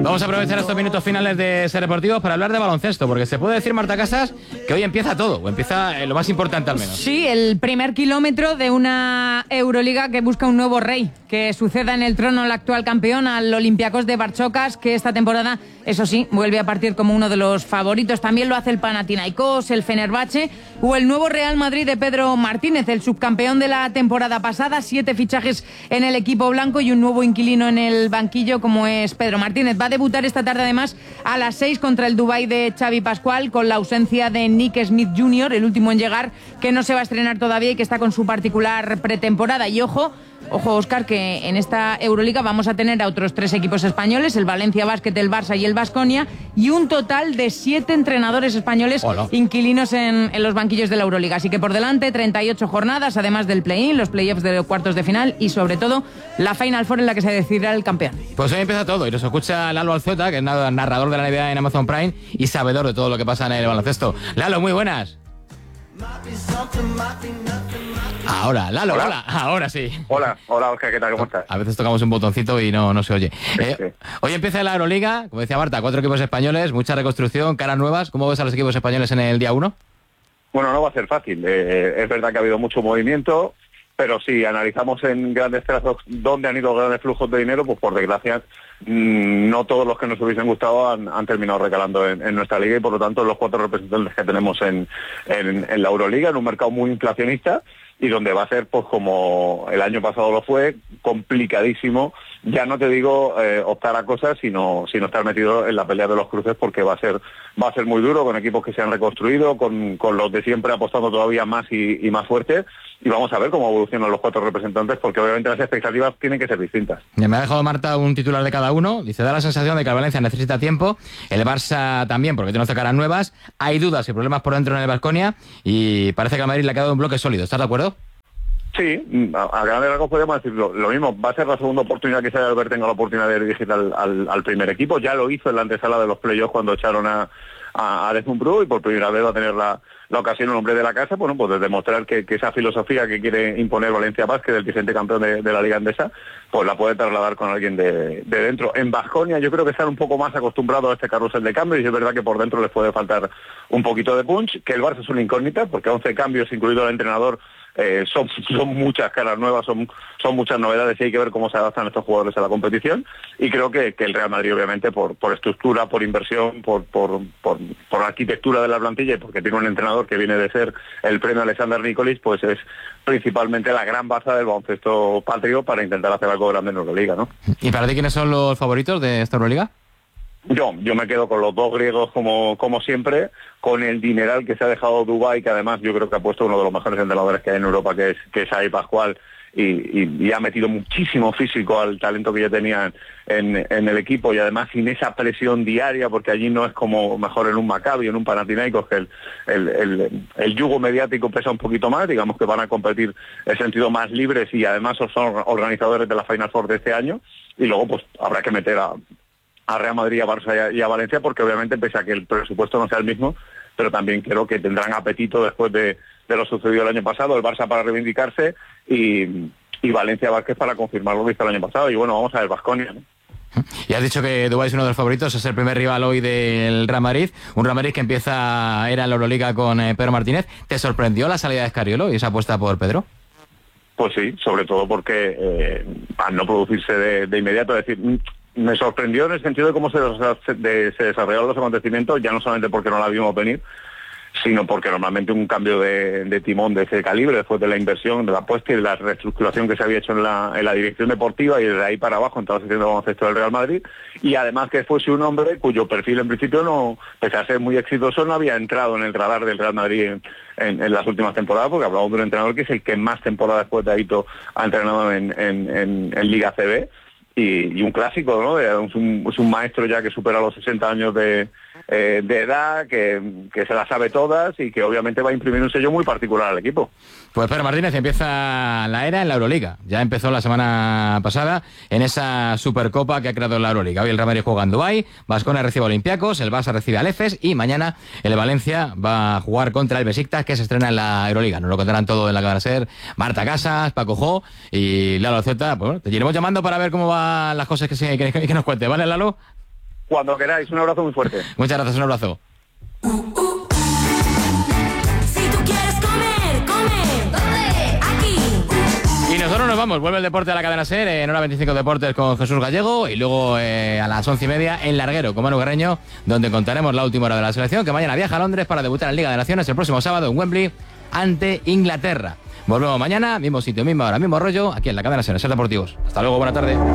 Vamos a aprovechar estos minutos finales de Ser Deportivos para hablar de baloncesto, porque se puede decir, Marta Casas, que hoy empieza todo, o empieza lo más importante al menos. Sí, el primer kilómetro de una Euroliga que busca un nuevo rey, que suceda en el trono al actual campeón, al Olympiacos de Barchokas, que esta temporada, eso sí, vuelve a partir como uno de los favoritos. También lo hace el Panathinaikos, el Fenerbahce o el nuevo Real Madrid de Pedro Martínez, el subcampeón de la temporada pasada. 7 fichajes en el equipo blanco y un nuevo inquilino en el banquillo como es Pedro Martínez. Va a debutar esta tarde además a las 6 contra el Dubái de Xavi Pascual, con la ausencia de Nick Smith Jr., el último en llegar, que no se va a estrenar todavía y que está con su particular pretemporada. Y ojo, Óscar, que en esta Euroliga vamos a tener a otros 3 equipos españoles, el Valencia Basket, el Barça y el Baskonia, y un total de 7 entrenadores españoles inquilinos en los banquillos de la Euroliga. Así que por delante 38 jornadas, además del play-in, los play-offs de los cuartos de final y sobre todo la Final Four en la que se decidirá el campeón. Pues hoy empieza todo y nos escucha Lalo Alzueta, que es narrador de la NBA en Amazon Prime y sabedor de todo lo que pasa en el baloncesto. Lalo, muy buenas. Ahora, Lalo, hola. Ahora sí. Hola, Óscar, ¿qué tal? ¿Cómo estás? A veces tocamos un botoncito y no se oye. Sí. Hoy empieza la Euroliga, como decía Marta, 4 equipos españoles, mucha reconstrucción, caras nuevas. ¿Cómo ves a los equipos españoles en el día 1? Bueno, no va a ser fácil. Es verdad que ha habido mucho movimiento, pero si analizamos en grandes trazos dónde han ido grandes flujos de dinero, pues por desgracia no todos los que nos hubiesen gustado han terminado recalando en nuestra liga, y por lo tanto los 4 representantes que tenemos en la Euroliga, en un mercado muy inflacionista, y donde va a ser, pues como el año pasado lo fue, complicadísimo, ya no te digo optar a cosas, sino estar metido en la pelea de los cruces, porque va a ser muy duro, con equipos que se han reconstruido, con los de siempre apostando todavía más y más fuerte, y vamos a ver cómo evolucionan los 4 representantes, porque obviamente las expectativas tienen que ser distintas. Me ha dejado Marta un titular de cada uno. Dice, da la sensación de que el Valencia necesita tiempo, el Barça también, porque tiene 11 caras nuevas, hay dudas y problemas por dentro en el Baskonia, y parece que al Madrid le ha quedado un bloque sólido. ¿Estás de acuerdo? Sí, a grandes rasgos podemos decir lo mismo. Va a ser la segunda oportunidad que Albert tenga la oportunidad de dirigir al primer equipo. Ya lo hizo en la antesala de los playoffs cuando echaron a Desmond Bru, y por primera vez va a tener la ocasión en nombre de la casa, bueno, pues de demostrar que esa filosofía que quiere imponer Valencia Basket, el vigente campeón de la Liga Endesa, pues la puede trasladar con alguien de dentro. En Baskonia yo creo que están un poco más acostumbrados a este carrusel de cambios, y es verdad que por dentro les puede faltar un poquito de punch, que el Barça es una incógnita, porque 11 cambios, incluido el entrenador, son muchas caras nuevas, son muchas novedades, y hay que ver cómo se adaptan estos jugadores a la competición. Y creo que el Real Madrid, obviamente, por estructura, por inversión, por arquitectura de la plantilla, y porque tiene un entrenador que viene de ser el premio Alexander Nicolis, pues es principalmente la gran baza del baloncesto patrio para intentar hacer algo grande en Euroliga, ¿no? ¿Y para ti quiénes son los favoritos de esta Euroliga? Yo me quedo con los 2 griegos como siempre, con el dineral que se ha dejado Dubái, que además yo creo que ha puesto uno de los mejores entrenadores que hay en Europa, que es Xavi Pascual, y ha metido muchísimo físico al talento que ya tenían en el equipo, y además sin esa presión diaria, porque allí no es como mejor en un Maccabi, en un Panathinaikos, que el yugo mediático pesa un poquito más, digamos que van a competir en sentido más libres, y además son organizadores de la Final Four de este año, y luego pues habrá que meter a Real Madrid, a Barça y a Valencia, porque obviamente, pese a que el presupuesto no sea el mismo, pero también creo que tendrán apetito después de lo sucedido el año pasado, el Barça para reivindicarse y Valencia Vázquez para confirmar lo que hizo el año pasado. Y bueno, vamos a ver Baskonia, ¿no? Y has dicho que Dubái es uno de los favoritos, es el primer rival hoy del Real Madrid, un Real Madrid que empieza era en la Euroliga con Pedro Martínez. ¿Te sorprendió la salida de Escariolo y esa apuesta por Pedro? Pues sí, sobre todo porque al no producirse de inmediato, es decir, me sorprendió en el sentido de cómo se desarrollaron los acontecimientos, ya no solamente porque no la vimos venir, sino porque normalmente un cambio de timón de ese calibre, después de la inversión, de la apuesta y de la reestructuración que se había hecho en la dirección deportiva y desde ahí para abajo en toda la sección de baloncesto del Real Madrid, y además que fuese un hombre cuyo perfil en principio, no, pese a ser muy exitoso, no había entrado en el radar del Real Madrid en las últimas temporadas, porque hablamos de un entrenador que es el que más temporadas después de Aito ha entrenado en Liga CB, y un clásico, ¿no? Es un maestro ya que supera los 60 años de edad, que se las sabe todas y que obviamente va a imprimir un sello muy particular al equipo. Pues Pedro Martínez empieza la era en la Euroliga. Ya empezó la semana pasada en esa Supercopa que ha creado la Euroliga. Hoy el Real Madrid juega en Dubái, Baskonia recibe a Olympiacos, el Barça recibe al Efes y mañana el Valencia va a jugar contra el Besiktas, que se estrena en la Euroliga. Nos lo contarán todo en la que van a ser Marta Casas, Paco Jo y Lalo Alzueta. Pues bueno, te iremos llamando para ver cómo van las cosas que nos cuente, ¿vale, Lalo? Cuando queráis, un abrazo muy fuerte. Muchas gracias, un abrazo. Si tú quieres comer, come. ¿Dónde? Aquí. Y nosotros nos vamos, vuelve el deporte a la cadena SER, en hora 25 Deportes con Jesús Gallego, y luego a las 11:30 en Larguero con Manu Guerreño, donde contaremos la última hora de la selección, que mañana viaja a Londres para debutar en Liga de Naciones el próximo sábado en Wembley ante Inglaterra. Volvemos mañana, mismo sitio, misma hora, mismo rollo, aquí en la cadena SER Deportivos. Hasta luego, buena tarde.